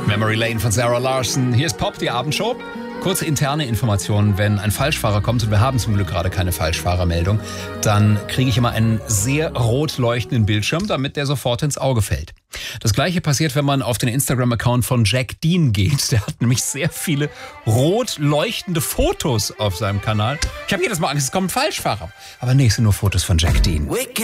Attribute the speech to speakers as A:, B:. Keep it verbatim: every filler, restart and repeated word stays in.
A: Memory Lane von Sarah Larson. Hier ist Pop, die Abendshow. Kurze interne Informationen, wenn ein Falschfahrer kommt, und wir haben zum Glück gerade keine Falschfahrermeldung, dann kriege ich immer einen sehr rot leuchtenden Bildschirm, damit der sofort ins Auge fällt. Das gleiche passiert, wenn man auf den Instagram-Account von Jack Dean geht. Der hat nämlich sehr viele rot leuchtende Fotos auf seinem Kanal. Ich habe jedes Mal Angst, es kommt ein Falschfahrer. Aber nee, es sind nur Fotos von Jack Dean.